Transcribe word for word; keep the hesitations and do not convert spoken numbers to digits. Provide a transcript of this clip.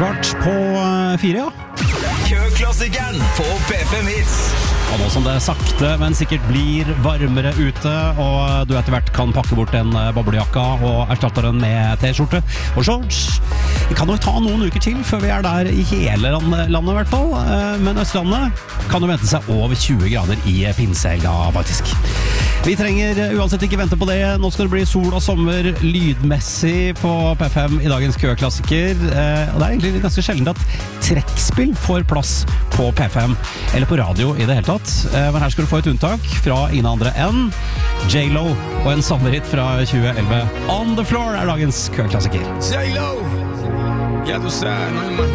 Kvart på fire, ja. Køklassikeren på P fem Hits. Og nå som det sakte, men sikkert blir varmere ute, og du etter hvert kan pakke bort en boblejakka og erstatte den med t-skjorte og shorts. Det kan jo ta noen uker til før vi er der i hele landet i hvert fall, men Østlandet kan jo vente seg over tjue grader i pinsehelga faktisk. Vi trenger uansett ikke vente på det. Nå skal det bli sol og sommer lydmessig på P fem i dagens køklassiker. Og det er egentlig ganske sjelden at trekkspill får plass på P fem, eller på radio i det hele tatt. Men her skal du få et unntak fra ingen andre enn J-Lo og en sommerhit fra tjue elleve. On the Floor er dagens køklassiker. J-Lo, ja du ser, no hay más